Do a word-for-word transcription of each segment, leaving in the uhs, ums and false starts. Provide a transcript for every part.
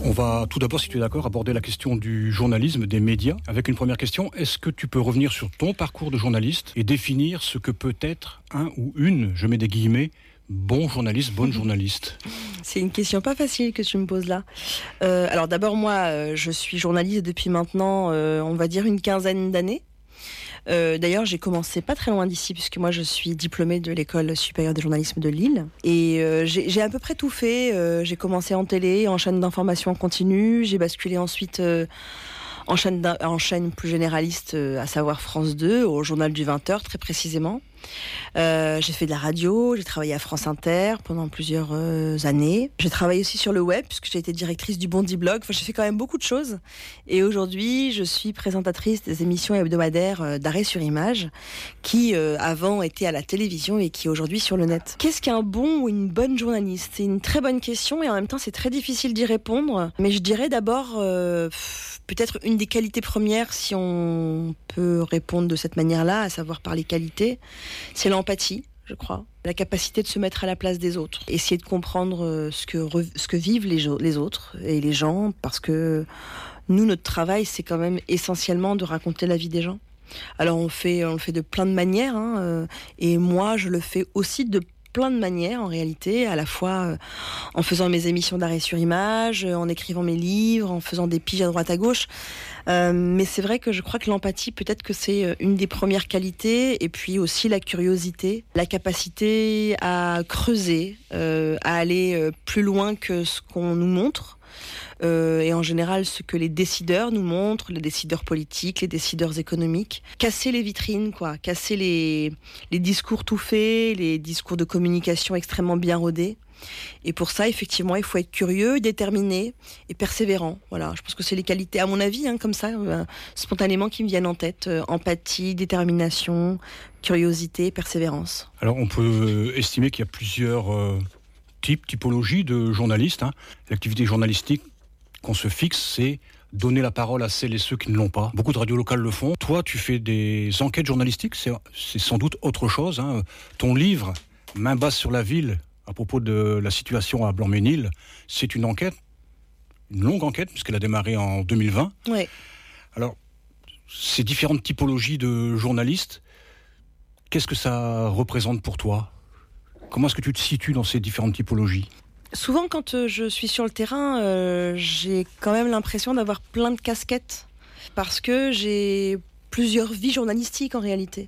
On va tout d'abord, si tu es d'accord, aborder la question du journalisme, des médias, avec une première question. Est-ce que tu peux revenir sur ton parcours de journaliste et définir ce que peut être un ou une, je mets des guillemets, bon journaliste, bonne journaliste? C'est une question pas facile que tu me poses là. Euh, alors d'abord, moi, euh, je suis journaliste depuis maintenant, euh, on va dire, une quinzaine d'années. Euh, d'ailleurs, j'ai commencé pas très loin d'ici, puisque moi, je suis diplômée de l'École supérieure de journalisme de Lille. Et euh, j'ai, j'ai à peu près tout fait. Euh, j'ai commencé en télé, en chaîne d'information en continu. J'ai basculé ensuite euh, en, chaîne en chaîne plus généraliste, euh, à savoir France deux, au journal du vingt heures, très précisément. Euh, j'ai fait de la radio, j'ai travaillé à France Inter pendant plusieurs euh, années. J'ai travaillé aussi sur le web, puisque j'ai été directrice du Bondi Blog. Enfin, j'ai fait quand même beaucoup de choses. Et aujourd'hui, je suis présentatrice des émissions hebdomadaires euh, d'Arrêt sur Image, qui euh, avant étaient à la télévision et qui aujourd'hui sur le net. Qu'est-ce qu'un bon ou une bonne journaliste? C'est une très bonne question et en même temps, c'est très difficile d'y répondre. Mais je dirais d'abord, euh, peut-être une des qualités premières, si on peut répondre de cette manière-là, à savoir par les qualités, c'est l'empathie, je crois. La capacité de se mettre à la place des autres. Essayer de comprendre ce que, ce que vivent les, les autres et les gens, parce que nous, notre travail, c'est quand même essentiellement de raconter la vie des gens. Alors on, fait, on le fait de plein de manières, hein, et moi, je le fais aussi de plein de manières en réalité, à la fois euh, en faisant mes émissions d'Arrêt sur Image, en écrivant mes livres, en faisant des piges à droite à gauche. Euh, mais c'est vrai que je crois que l'empathie, peut-être que c'est une des premières qualités, et puis aussi la curiosité, la capacité à creuser, euh, à aller euh, plus loin que ce qu'on nous montre. Euh, et en général ce que les décideurs nous montrent, les décideurs politiques, les décideurs économiques. Casser les vitrines, quoi, casser les, les discours tout faits, les discours de communication extrêmement bien rodés. Et pour ça, effectivement, il faut être curieux, déterminé et persévérant. Voilà, je pense que c'est les qualités, à mon avis, hein, comme ça, euh, spontanément, qui me viennent en tête. Euh, empathie, détermination, curiosité, persévérance. Alors, on peut estimer qu'il y a plusieurs euh, types, typologies de journalistes. Hein. L'activité journalistique qu'on se fixe, c'est donner la parole à celles et ceux qui ne l'ont pas. Beaucoup de radios locales le font. Toi, tu fais des enquêtes journalistiques, c'est, c'est sans doute autre chose. Hein. Ton livre, Main basse sur la ville, à propos de la situation à Blanc-Ménil, c'est une enquête, une longue enquête, puisqu'elle a démarré en deux mille vingt. Oui. Alors, ces différentes typologies de journalistes, qu'est-ce que ça représente pour toi ? Comment est-ce que tu te situes dans ces différentes typologies ? Souvent, quand euh, je suis sur le terrain, euh, j'ai quand même l'impression d'avoir plein de casquettes, parce que j'ai plusieurs vies journalistiques en réalité.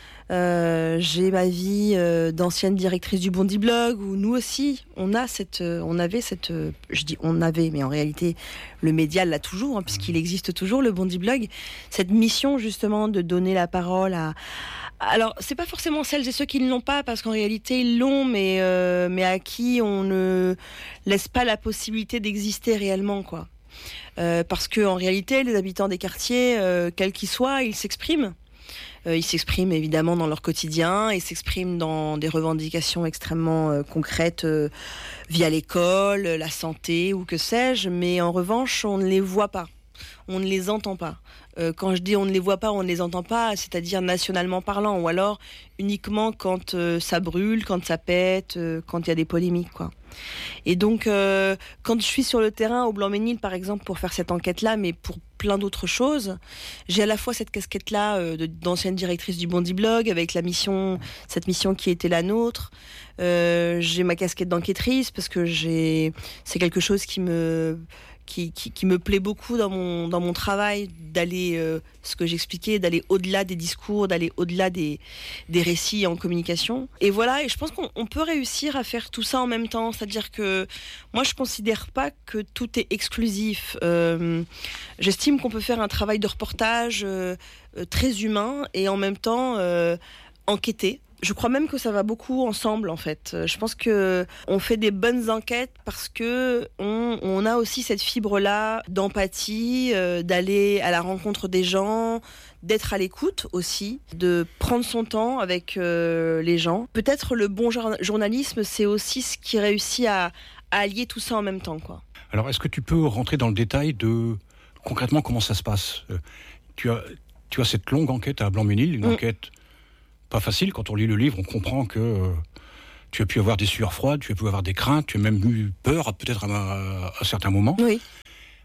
Euh, j'ai ma vie euh, d'ancienne directrice du Bondi Blog, où nous aussi, on a cette, euh, on avait cette, euh, je dis on avait, mais en réalité, le média l'a toujours, hein, puisqu'il existe toujours, le Bondi Blog, cette mission justement de donner la parole à. Alors, c'est pas forcément celles et ceux qui ne l'ont pas, parce qu'en réalité, ils l'ont, mais euh, mais à qui on ne laisse pas la possibilité d'exister réellement, quoi. Euh, parce que en réalité, les habitants des quartiers, euh, quels qu'ils soient, ils s'expriment. Euh, ils s'expriment évidemment dans leur quotidien, ils s'expriment dans des revendications extrêmement euh, concrètes euh, via l'école, la santé ou que sais-je, mais en revanche, on ne les voit pas, on ne les entend pas. Euh, quand je dis on ne les voit pas, on ne les entend pas, c'est-à-dire nationalement parlant, ou alors uniquement quand euh, ça brûle, quand ça pète, euh, quand il y a des polémiques, quoi. Et donc, euh, quand je suis sur le terrain au Blanc-Ménil, par exemple, pour faire cette enquête-là, mais pour plein d'autres choses, j'ai à la fois cette casquette-là euh, de, d'ancienne directrice du Bondi Blog, avec la mission, cette mission qui était la nôtre. Euh, j'ai ma casquette d'enquêtrice, parce que j'ai, c'est quelque chose qui me... Qui, qui, qui me plaît beaucoup dans mon, dans mon travail, d'aller, euh, ce que j'expliquais, d'aller au-delà des discours, d'aller au-delà des, des récits en communication. Et voilà, et je pense qu'on on peut réussir à faire tout ça en même temps. C'est-à-dire que moi, je ne considère pas que tout est exclusif. Euh, j'estime qu'on peut faire un travail de reportage euh, très humain et en même temps euh, enquêter. Je crois même que ça va beaucoup ensemble, en fait. Je pense que on fait des bonnes enquêtes parce que on, on a aussi cette fibre-là d'empathie, euh, d'aller à la rencontre des gens, d'être à l'écoute aussi, de prendre son temps avec euh, les gens. Peut-être le bon journalisme, c'est aussi ce qui réussit à, à allier tout ça en même temps, quoi. Alors, est-ce que tu peux rentrer dans le détail de concrètement comment ça se passe ? euh, tu as, tu as cette longue enquête à Blanc-Ménil, une mmh. enquête pas facile. Quand on lit le livre, on comprend que euh, tu as pu avoir des sueurs froides, tu as pu avoir des craintes, tu as même eu peur, peut-être à, à, à certains moments. Oui.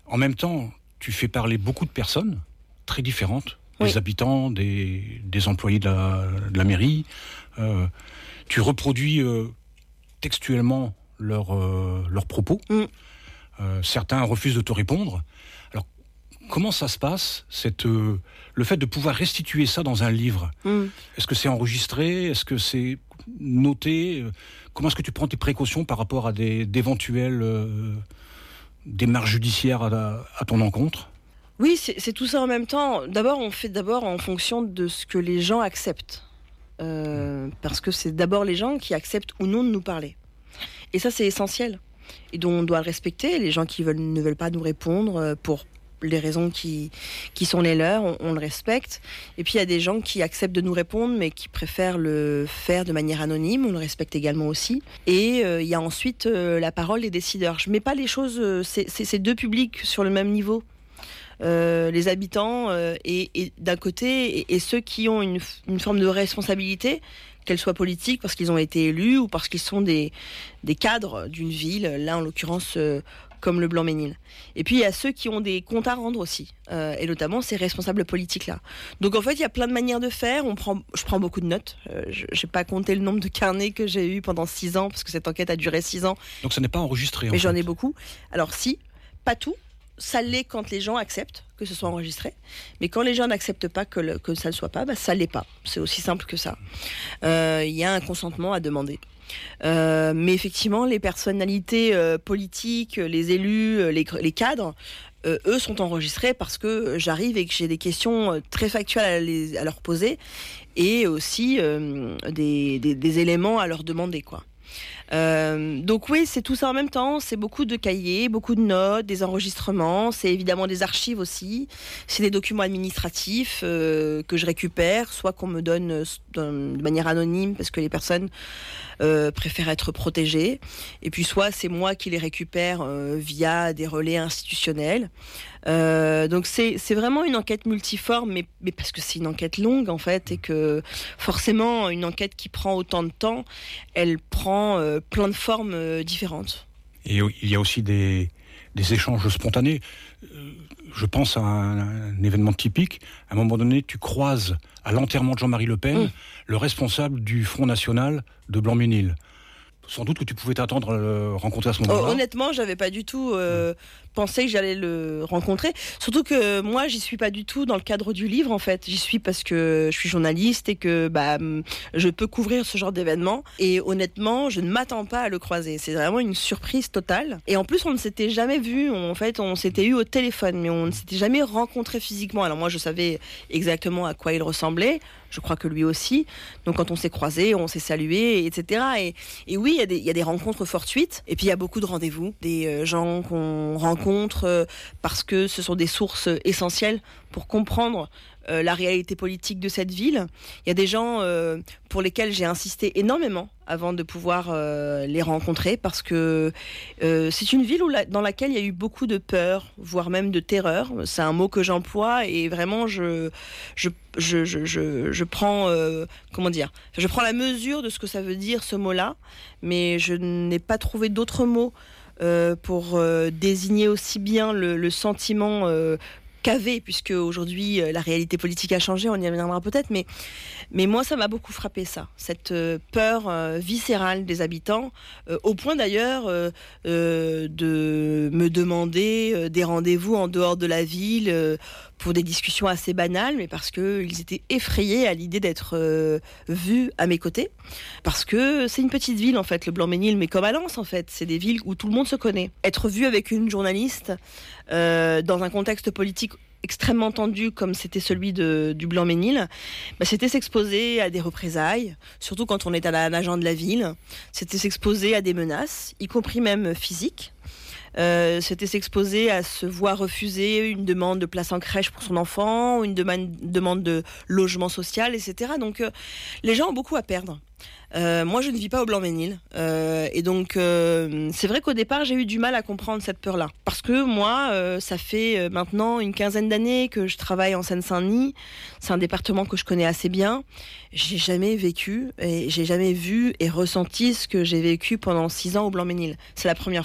En même temps, tu fais parler beaucoup de personnes très différentes, oui. des habitants, des, des employés de la, de la mairie. Euh, tu reproduis euh, textuellement leurs euh, leurs propos. Mm. Euh, certains refusent de te répondre. Alors, comment ça se passe, cette, euh, le fait de pouvoir restituer ça dans un livre? mm. Est-ce que c'est enregistré? Est-ce que c'est noté? Comment est-ce que tu prends tes précautions par rapport à des, d'éventuelles euh, démarches judiciaires à, à ton encontre? Oui, c'est, c'est tout ça en même temps. D'abord, on fait d'abord en fonction de ce que les gens acceptent. Euh, mmh. Parce que c'est d'abord les gens qui acceptent ou non de nous parler. Et ça, c'est essentiel. Et donc, on doit le respecter. Les gens qui veulent, ne veulent pas nous répondre pour les raisons qui, qui sont les leurs, on, on le respecte. Et puis, il y a des gens qui acceptent de nous répondre, mais qui préfèrent le faire de manière anonyme. On le respecte également aussi. Et euh, il y a ensuite euh, la parole des décideurs. Je ne mets pas les choses... Euh, c'est, c'est, c'est deux publics sur le même niveau. Euh, les habitants euh, et, et d'un côté et, et ceux qui ont une, une forme de responsabilité, qu'elle soit politique parce qu'ils ont été élus ou parce qu'ils sont des, des cadres d'une ville, là en l'occurrence euh, comme le Blanc-Ménil. Et puis il y a ceux qui ont des comptes à rendre aussi, euh, et notamment ces responsables politiques-là. Donc en fait il y a plein de manières de faire. On prend, je prends beaucoup de notes. Euh, je n'ai pas compté le nombre de carnets que j'ai eu pendant six ans parce que cette enquête a duré six ans. Donc ça n'est pas enregistré. Mais en j'en fait. ai beaucoup. Alors si, pas tout. Ça l'est quand les gens acceptent que ce soit enregistré, mais quand les gens n'acceptent pas que, le, que ça ne soit pas, bah ça l'est pas. C'est aussi simple que ça. Il euh, y a un consentement à demander. Euh, mais effectivement, les personnalités euh, politiques, les élus, les, les cadres, euh, eux sont enregistrés parce que j'arrive et que j'ai des questions très factuelles à, les, à leur poser et aussi euh, des, des, des éléments à leur demander, quoi. Euh, donc oui, c'est tout ça en même temps. C'est beaucoup de cahiers, beaucoup de notes, des enregistrements. C'est évidemment des archives aussi. C'est des documents administratifs euh, que je récupère, soit qu'on me donne euh, de manière anonyme parce que les personnes euh, préfèrent être protégées. Et puis soit c'est moi qui les récupère euh, via des relais institutionnels. Euh, donc c'est, c'est vraiment une enquête multiforme, mais, mais parce que c'est une enquête longue en fait, et que forcément une enquête qui prend autant de temps, elle prend euh, plein de formes euh, différentes. Et il y a aussi des, des échanges spontanés. Euh, je pense à un, un événement typique. À un moment donné, tu croises à l'enterrement de Jean-Marie Le Pen mmh. le responsable du Front National de Blanc-Ménil. Sans doute que tu pouvais t'attendre à le rencontrer à ce moment-là. Oh, honnêtement, j'avais pas du tout euh, pensé que j'allais le rencontrer. Surtout que moi, j'y suis pas du tout dans le cadre du livre, en fait. J'y suis parce que je suis journaliste et que bah, je peux couvrir ce genre d'événement. Et honnêtement, je ne m'attends pas à le croiser. C'est vraiment une surprise totale. Et en plus, on ne s'était jamais vu. En fait, on s'était eu au téléphone, mais on ne s'était jamais rencontré physiquement. Alors moi, je savais exactement à quoi il ressemblait. Je crois que lui aussi. Donc quand on s'est croisés, on s'est salués, et cetera. Et, et oui, il y, y a des rencontres fortuites. Et puis il y a beaucoup de rendez-vous. Des euh, gens qu'on rencontre euh, parce que ce sont des sources essentielles pour comprendre euh, la réalité politique de cette ville. Il y a des gens euh, pour lesquels j'ai insisté énormément avant de pouvoir euh, les rencontrer parce que euh, c'est une ville où la, dans laquelle il y a eu beaucoup de peur, voire même de terreur. C'est un mot que j'emploie et vraiment je, je, je, je, je, je prends euh, comment dire, je prends la mesure de ce que ça veut dire ce mot-là, mais je n'ai pas trouvé d'autres mots euh, pour euh, désigner aussi bien le, le sentiment euh, qu'avait, puisque aujourd'hui euh, la réalité politique a changé, on y reviendra peut-être, mais, mais moi ça m'a beaucoup frappé ça, cette euh, peur euh, viscérale des habitants, euh, au point d'ailleurs euh, euh, de me demander euh, des rendez-vous en dehors de la ville euh, pour des discussions assez banales, mais parce qu'ils étaient effrayés à l'idée d'être euh, vus à mes côtés, parce que c'est une petite ville en fait, le Blanc-Ménil, mais comme à Lens en fait, c'est des villes où tout le monde se connaît. Être vu avec une journaliste euh, dans un contexte politique extrêmement tendu comme c'était celui de, du Blanc-Ménil, bah, c'était s'exposer à des représailles, surtout quand on est à un agent de la ville, c'était s'exposer à des menaces, y compris même physiques. Euh, c'était s'exposer à se voir refuser une demande de place en crèche pour son enfant, une demande, demande de logement social, et cetera. Donc euh, les gens ont beaucoup à perdre. Euh, moi, je ne vis pas au Blanc-Ménil. Euh, et donc, euh, c'est vrai qu'au départ, j'ai eu du mal à comprendre cette peur-là. Parce que moi, euh, ça fait maintenant une quinzaine d'années que je travaille en Seine-Saint-Denis. C'est un département que je connais assez bien. J'ai jamais vécu et j'ai jamais vu et ressenti ce que j'ai vécu pendant six ans au Blanc-Ménil. C'est la première fois.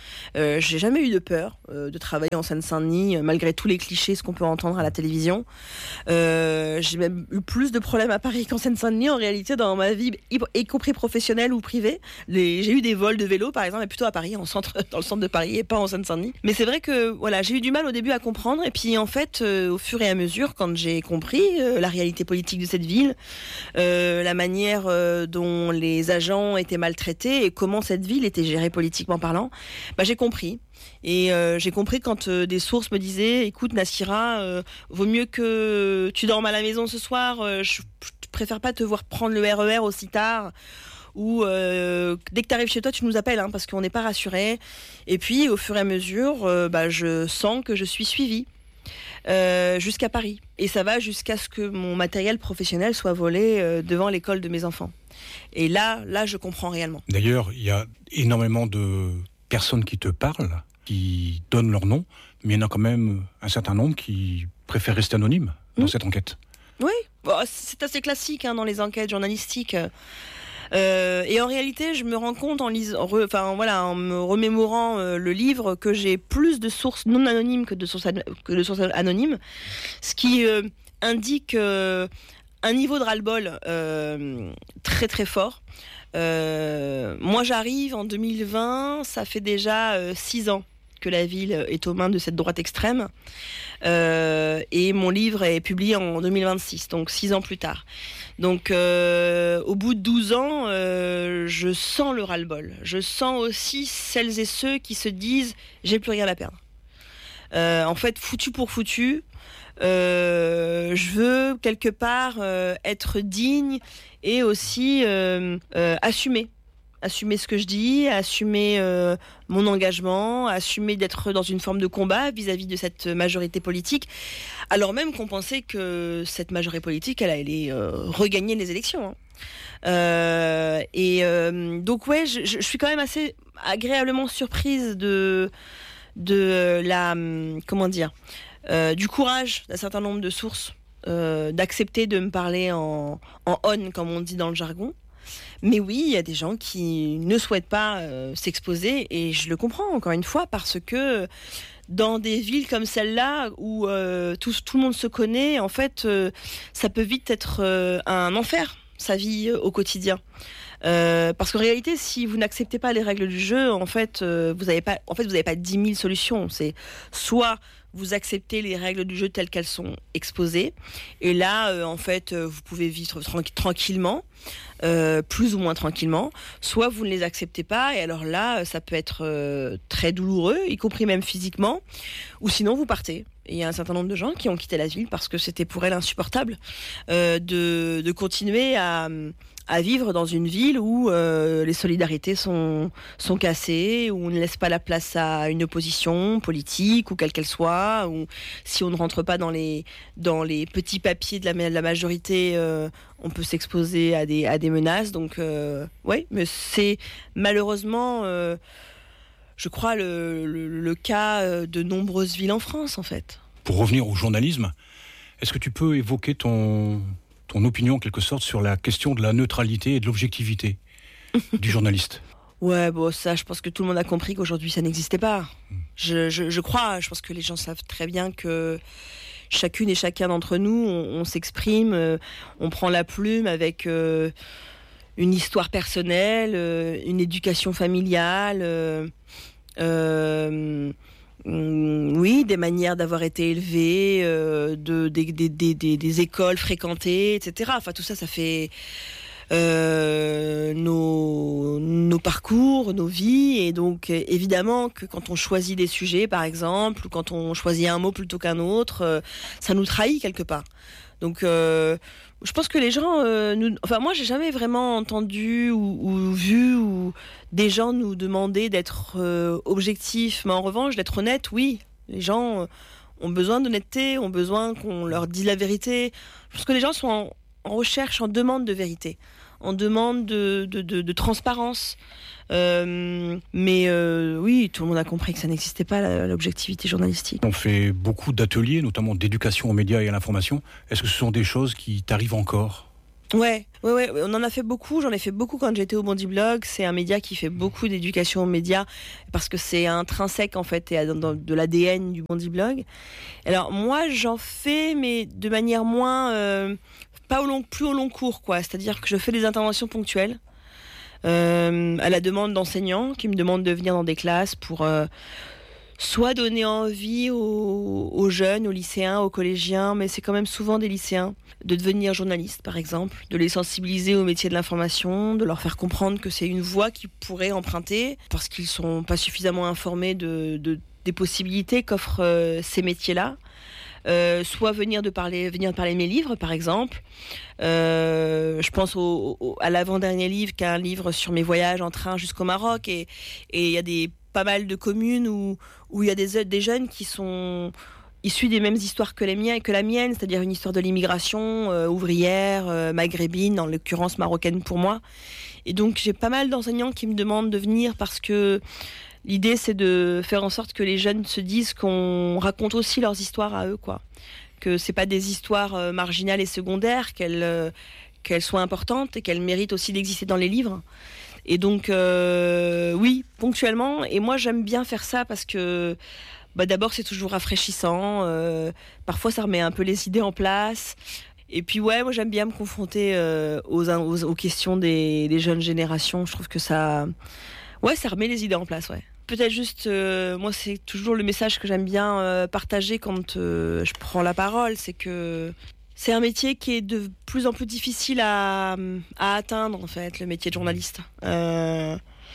Euh, j'ai jamais eu de peur euh, de travailler en Seine-Saint-Denis, euh, malgré tous les clichés, ce qu'on peut entendre à la télévision. Euh, j'ai même eu plus de problèmes à Paris qu'en Seine-Saint-Denis, en réalité, dans ma vie, y, y compris professionnelle ou privée. Les, j'ai eu des vols de vélo, par exemple, mais plutôt à Paris, en centre, dans le centre de Paris, et pas en Seine-Saint-Denis. Mais c'est vrai que voilà, j'ai eu du mal au début à comprendre, et puis en fait, euh, au fur et à mesure, quand j'ai compris euh, la réalité politique de cette ville, euh, la manière euh, dont les agents étaient maltraités et comment cette ville était gérée politiquement parlant, bah, j'ai compris. Et euh, j'ai compris quand euh, des sources me disaient, écoute Nassira, euh, vaut mieux que tu dormes à la maison ce soir, euh, je, je préfère pas te voir prendre le R E R aussi tard, ou euh, dès que tu arrives chez toi tu nous appelles, hein, parce qu'on n'est pas rassurés. Et puis au fur et à mesure, euh, bah, je sens que je suis suivie euh, jusqu'à Paris, et ça va jusqu'à ce que mon matériel professionnel soit volé euh, devant l'école de mes enfants. Et là, là je comprends réellement. D'ailleurs, il y a énormément de personnes qui te parlent, qui donnent leur nom, mais il y en a quand même un certain nombre qui préfèrent rester anonymes dans mmh. cette enquête. Oui, bon, c'est assez classique hein, dans les enquêtes journalistiques. Euh, et en réalité, je me rends compte en lisant, re, enfin voilà, en me remémorant euh, le livre, que j'ai plus de sources non anonymes que de sources, an- que de sources anonymes, ce qui euh, indique euh, un niveau de ras-le-bol euh, très très fort. Euh, moi, j'arrive en deux mille vingt, ça fait déjà euh, six ans que la ville est aux mains de cette droite extrême. Euh, et mon livre est publié en deux mille vingt-six, donc six ans plus tard. Donc, euh, au bout de douze ans, euh, je sens le ras-le-bol. Je sens aussi celles et ceux qui se disent « j'ai plus rien à perdre euh, ». En fait, foutu pour foutu, euh, je veux quelque part euh, être digne et aussi euh, euh, assumer. Assumer ce que je dis, assumer euh, mon engagement, assumer d'être dans une forme de combat vis-à-vis de cette majorité politique, alors même qu'on pensait que cette majorité politique, elle allait euh, regagner les élections. Hein. Euh, et euh, donc ouais, je, je suis quand même assez agréablement surprise de de la comment dire euh, du courage d'un certain nombre de sources euh, d'accepter de me parler en en on, comme on dit dans le jargon. Mais oui, il y a des gens qui ne souhaitent pas euh, s'exposer, et je le comprends encore une fois, parce que dans des villes comme celle-là où euh, tout, tout le monde se connaît, en fait, euh, ça peut vite être euh, un enfer, sa vie euh, au quotidien. Euh, parce qu'en réalité, si vous n'acceptez pas les règles du jeu, en fait, euh, vous n'avez pas, en fait, vous n'avez pas dix mille solutions. C'est soit vous acceptez les règles du jeu telles qu'elles sont exposées, et là, euh, en fait, euh, vous pouvez vivre tra- tranquillement, euh, plus ou moins tranquillement, soit vous ne les acceptez pas, et alors là, ça peut être euh, très douloureux, y compris même physiquement, ou sinon vous partez. Et il y a un certain nombre de gens qui ont quitté la ville parce que c'était pour elles insupportable euh, de, de continuer à, à vivre dans une ville où euh, les solidarités sont, sont cassées, où on ne laisse pas la place à une opposition politique, ou quelle qu'elle soit, ou si on ne rentre pas dans les, dans les petits papiers de la, de la majorité, euh, on peut s'exposer à des, à des menaces. Donc, euh, oui, mais c'est malheureusement... Euh, je crois, le, le, le cas de nombreuses villes en France, en fait. Pour revenir au journalisme, est-ce que tu peux évoquer ton, ton opinion, en quelque sorte, sur la question de la neutralité et de l'objectivité du journaliste ? Ouais, bon, ça, je pense que tout le monde a compris qu'aujourd'hui, ça n'existait pas. Je, je, je crois, je pense que les gens savent très bien que chacune et chacun d'entre nous, on, on s'exprime, euh, on prend la plume avec... Euh, une histoire personnelle, euh, une éducation familiale, euh, euh, oui, des manières d'avoir été élevé, euh, de, des, des, des, des, des écoles fréquentées, et cetera. Enfin, tout ça, ça fait euh, nos, nos parcours, nos vies. Et donc, évidemment, que quand on choisit des sujets, par exemple, ou quand on choisit un mot plutôt qu'un autre, euh, ça nous trahit quelque part. Donc, euh, je pense que les gens, euh, nous, enfin moi, j'ai jamais vraiment entendu ou, ou vu ou des gens nous demander d'être euh, objectifs, mais en revanche, d'être honnête, oui. Les gens euh, ont besoin d'honnêteté, ont besoin qu'on leur dise la vérité. Je pense que les gens sont en, en recherche, en demande de vérité, en demande de, de, de, de transparence. Euh, mais euh, oui, tout le monde a compris que ça n'existait pas, l'objectivité journalistique. On fait beaucoup d'ateliers, notamment d'éducation aux médias et à l'information. Est-ce que ce sont des choses qui t'arrivent encore ? Ouais, ouais, ouais, on en a fait beaucoup. J'en ai fait beaucoup quand j'étais au Bondy Blog. C'est un média qui fait beaucoup d'éducation aux médias parce que c'est intrinsèque en fait et dans, dans, de l'A D N du Bondy Blog. Alors moi, j'en fais, mais de manière moins, euh, pas au long, plus au long cours, quoi. C'est-à-dire que je fais des interventions ponctuelles euh, à la demande d'enseignants qui me demandent de venir dans des classes pour euh, soit donner envie aux, aux jeunes, aux lycéens, aux collégiens, mais c'est quand même souvent des lycéens, de devenir journalistes par exemple, de les sensibiliser au métier de l'information, de leur faire comprendre que c'est une voie qu'ils pourraient emprunter parce qu'ils sont pas suffisamment informés de, de, des possibilités qu'offrent euh, ces métiers-là. Euh, soit venir de parler, venir parler de mes livres, par exemple. Euh, je pense au, au, à l'avant-dernier livre, qui est un livre sur mes voyages en train jusqu'au Maroc, et il y a des pas mal de communes où où il y a des des jeunes qui sont issus des mêmes histoires que les miennes, que la mienne, c'est-à-dire une histoire de l'immigration euh, ouvrière, euh, maghrébine, en l'occurrence marocaine pour moi. Et donc j'ai pas mal d'enseignants qui me demandent de venir parce que l'idée, c'est de faire en sorte que les jeunes se disent qu'on raconte aussi leurs histoires à eux, quoi. Que c'est pas des histoires euh, marginales et secondaires, qu'elles, euh, qu'elles soient importantes et qu'elles méritent aussi d'exister dans les livres. Et donc, euh, oui, ponctuellement. Et moi, j'aime bien faire ça parce que, bah, d'abord, c'est toujours rafraîchissant. Euh, parfois, ça remet un peu les idées en place. Et puis, ouais, moi, j'aime bien me confronter euh, aux, aux, aux questions des, des jeunes générations. Je trouve que ça, ouais, ça remet les idées en place, ouais. Peut-être juste, euh, moi, c'est toujours le message que j'aime bien euh, partager quand euh, je prends la parole, c'est que c'est un métier qui est de plus en plus difficile à, à atteindre, en fait, le métier de journaliste. Euh,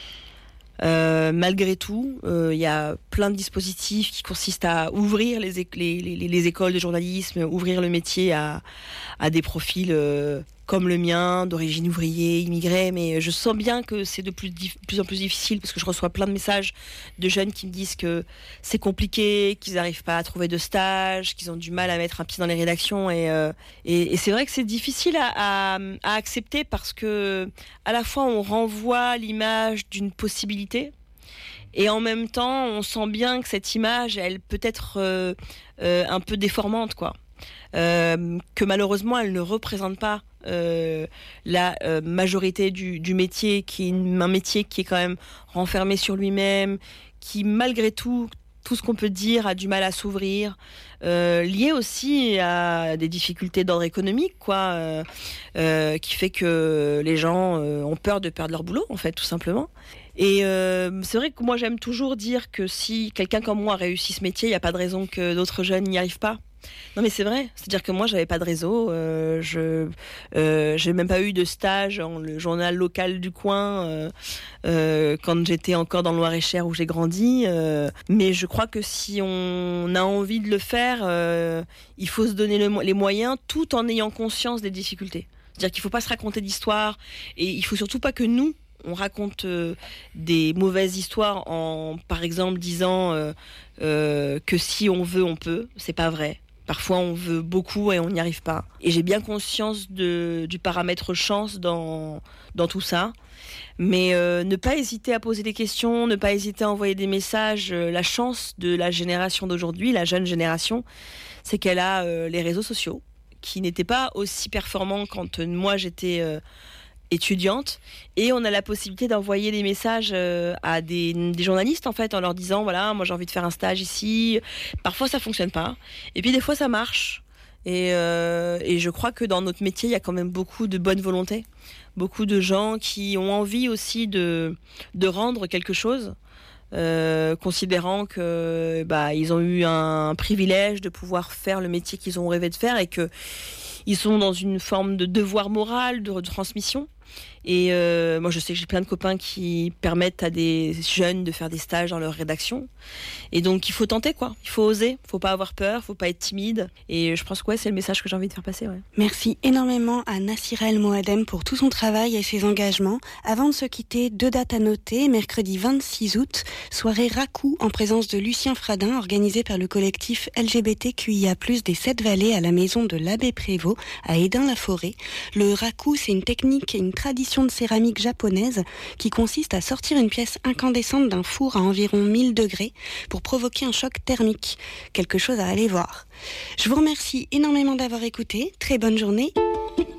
euh, malgré tout, il euh, y a plein de dispositifs qui consistent à ouvrir les, é- les, les, les écoles de journalisme, ouvrir le métier à, à des profils euh, comme le mien, d'origine ouvrier, immigré, mais je sens bien que c'est de plus, dif- plus en plus difficile parce que je reçois plein de messages de jeunes qui me disent que c'est compliqué, qu'ils n'arrivent pas à trouver de stage, qu'ils ont du mal à mettre un pied dans les rédactions et, euh, et, et c'est vrai que c'est difficile à, à, à accepter parce que à la fois on renvoie l'image d'une possibilité et en même temps on sent bien que cette image elle peut être euh, euh, un peu déformante, quoi. Euh, que malheureusement elle ne représente pas euh, la euh, majorité du, du métier, qui est une, un métier qui est quand même renfermé sur lui-même, qui malgré tout, tout ce qu'on peut dire, a du mal à s'ouvrir, euh, lié aussi à des difficultés d'ordre économique, quoi, euh, euh, qui fait que les gens euh, ont peur de perdre leur boulot, en fait, tout simplement. Et euh, c'est vrai que moi j'aime toujours dire que si quelqu'un comme moi réussit ce métier, il n'y a pas de raison que d'autres jeunes n'y arrivent pas. Non mais c'est vrai, c'est-à-dire que moi j'avais pas de réseau, euh, je euh, j'ai même pas eu de stage dans le journal local du coin euh, euh, quand j'étais encore dans le Loir-et-Cher où j'ai grandi, euh, mais je crois que si on a envie de le faire, euh, il faut se donner le, les moyens tout en ayant conscience des difficultés. C'est-à-dire qu'il faut pas se raconter d'histoires et il faut surtout pas que nous on raconte euh, des mauvaises histoires en par exemple disant euh, euh, que si on veut on peut, c'est pas vrai. Parfois, on veut beaucoup et on n'y arrive pas. Et j'ai bien conscience de, du paramètre chance dans, dans tout ça. Mais euh, ne pas hésiter à poser des questions, ne pas hésiter à envoyer des messages. Euh, la chance de la génération d'aujourd'hui, la jeune génération, c'est qu'elle a euh, les réseaux sociaux, qui n'étaient pas aussi performants quand euh, moi j'étais euh, étudiante. Et on a la possibilité d'envoyer des messages euh, à des, des journalistes, en fait, en leur disant, voilà, moi j'ai envie de faire un stage ici. Parfois ça fonctionne pas. Et puis des fois ça marche. Et, euh, et je crois que dans notre métier, il y a quand même beaucoup de bonne volonté. Beaucoup de gens qui ont envie aussi de, de rendre quelque chose. Euh, considérant que bah, ils ont eu un privilège de pouvoir faire le métier qu'ils ont rêvé de faire et que ils sont dans une forme de devoir moral de, de transmission. Et euh, moi je sais que j'ai plein de copains qui permettent à des jeunes de faire des stages dans leur rédaction. Et donc il faut tenter, quoi. Il faut oser, faut pas avoir peur, faut pas être timide. Et je pense que ouais, c'est le message que j'ai envie de faire passer. Ouais. Merci énormément à Nassira El Moadem pour tout son travail et ses engagements. Avant de se quitter, deux dates à noter. Mercredi vingt-six août, soirée Rakou en présence de Lucien Fradin, organisée par le collectif L G B T Q I A plus, des Sept Vallées à la maison de l'Abbé Prévost à Hesdin-la-Forêt. Le Rakou, c'est une technique et une tradition de céramique japonaise qui consiste à sortir une pièce incandescente d'un four à environ mille degrés pour provoquer un choc thermique. Quelque chose à aller voir. Je vous remercie énormément d'avoir écouté. Très bonne journée.